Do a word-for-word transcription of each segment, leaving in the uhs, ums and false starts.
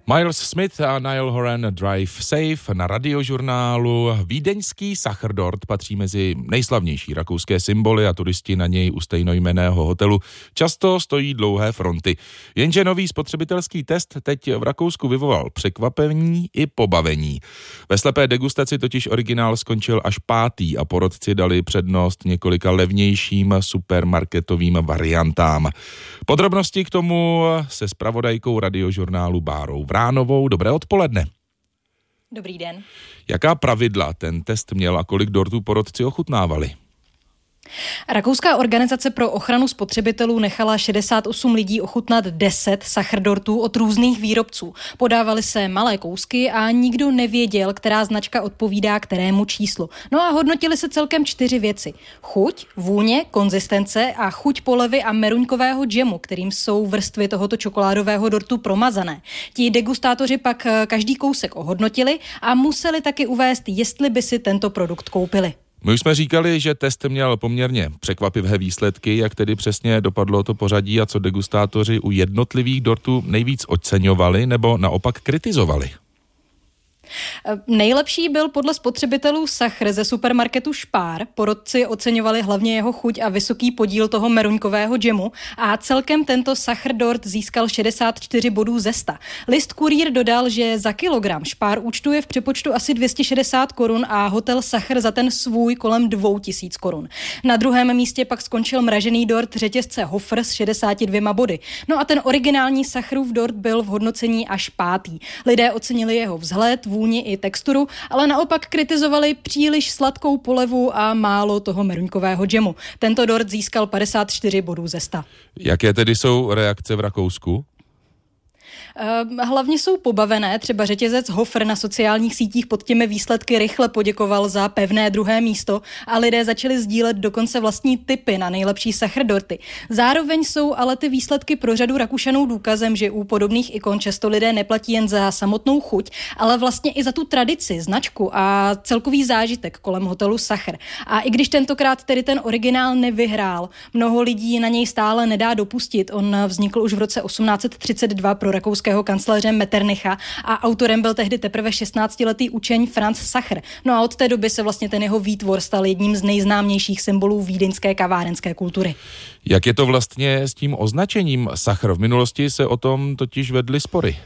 Miles Smith a Niall Horan Drive Safe na Radiožurnálu. Vídeňský Sacherdort patří mezi nejslavnější rakouské symboly a turisti na něj u stejnojmenného hotelu často stojí dlouhé fronty. Jenže nový spotřebitelský test teď v Rakousku vyvolal překvapení i pobavení. Ve slepé degustaci totiž originál skončil až pátý a porotci dali přednost několika levnějším supermarketovým variantám. Podrobnosti k tomu se zpravodajkou Radiožurnálu Bárou Vránovou. Dobré odpoledne. Dobrý den. Jaká pravidla ten test měl a kolik dortů porotci ochutnávali? Rakouská organizace pro ochranu spotřebitelů nechala šedesát osm lidí ochutnat deset sacherdortů od různých výrobců. Podávaly se malé kousky a nikdo nevěděl, která značka odpovídá kterému číslu. No a hodnotily se celkem čtyři věci. Chuť, vůně, konzistence a chuť polevy a meruňkového džemu, kterým jsou vrstvy tohoto čokoládového dortu promazané. Ti degustátoři pak každý kousek ohodnotili a museli taky uvést, jestli by si tento produkt koupili. My už jsme říkali, že test měl poměrně překvapivé výsledky, jak tedy přesně dopadlo to pořadí a co degustátoři u jednotlivých dortů nejvíc oceňovali nebo naopak kritizovali. Nejlepší byl podle spotřebitelů sachr ze supermarketu Spar. Porotci oceňovali hlavně jeho chuť a vysoký podíl toho meruňkového džemu a celkem tento sacherdort získal šedesát čtyři bodů ze sta. List Kurýr dodal, že za kilogram Spar účtuje v přepočtu asi dvě stě šedesát korun a hotel Sachr za ten svůj kolem dvou tisíc korun. Na druhém místě pak skončil mražený dort řetězce Hofer s šedesáti dvěma body. No a ten originální Sachrův dort byl v hodnocení až pátý. Lidé ocenili jeho vzhled, vůni i texturu, ale naopak kritizovali příliš sladkou polevu a málo toho meruňkového džemu. Tento dort získal padesát čtyři bodů ze sta. Jaké tedy jsou reakce v Rakousku? Hlavně jsou pobavené, třeba řetězec Hofer na sociálních sítích pod těmi výsledky rychle poděkoval za pevné druhé místo a lidé začali sdílet dokonce vlastní tipy na nejlepší sacherdorty. Zároveň jsou ale ty výsledky pro řadu Rakušanů důkazem, že u podobných ikon často lidé neplatí jen za samotnou chuť, ale vlastně i za tu tradici, značku a celkový zážitek kolem hotelu Sachr. A i když tentokrát tedy ten originál nevyhrál, mnoho lidí na něj stále nedá dopustit. On vznikl už v roce osmnáct set třicet dva pro rakouského kancléře Metternicha a autorem byl tehdy teprve šestnáctiletý učeň Franz Sachr. No a od té doby se vlastně ten jeho výtvor stal jedním z nejznámějších symbolů vídeňské kavárenské kultury. Jak je to vlastně s tím označením Sachr? V minulosti se o tom totiž vedly spory.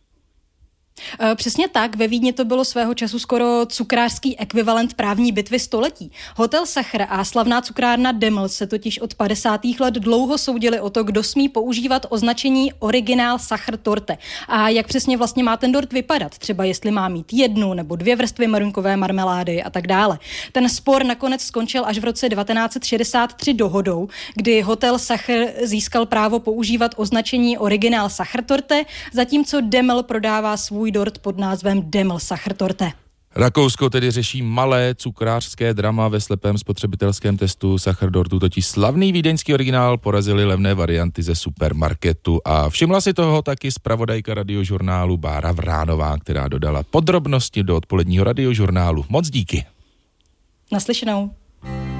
Přesně tak, ve Vídni to bylo svého času skoro cukrářský ekvivalent právní bitvy století. Hotel Sachr a slavná cukrárna Deml se totiž od padesátých let dlouho soudili o to, kdo smí používat označení originál Sachr torte. A jak přesně vlastně má ten dort vypadat, třeba jestli má mít jednu nebo dvě vrstvy meruňkové marmelády a tak dále. Ten spor nakonec skončil až v roce devatenáct set šedesát tři dohodou, kdy hotel Sachr získal právo používat označení originál Sachr torte, zatímco Deml prodává svůj dort pod názvem Deml Sacherdorte. Rakousko tedy řeší malé cukrářské drama ve slepém spotřebitelském testu Sacherdortu, totiž slavný vídeňský originál porazili levné varianty ze supermarketu a všimla si toho taky zpravodajka Radiožurnálu Bára Vránová, která dodala podrobnosti do odpoledního Radiožurnálu. Moc díky. Naslyšenou.